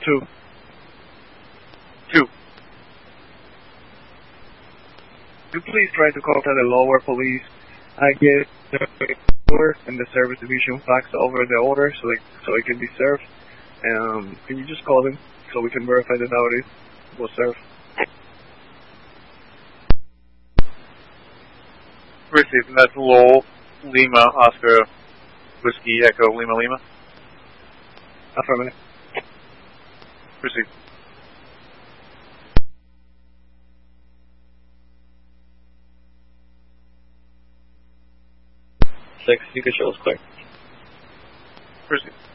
2. 2. Could you please try to contact the lower police? I get the order and the service division fax over the order so it can be served. Can you just call them so we can verify that now it was served? Received, and that's Lowell, Lima, Oscar, Whiskey, Echo, Lima, Lima. Affirmative. Received. Six, you can show us clear. Received.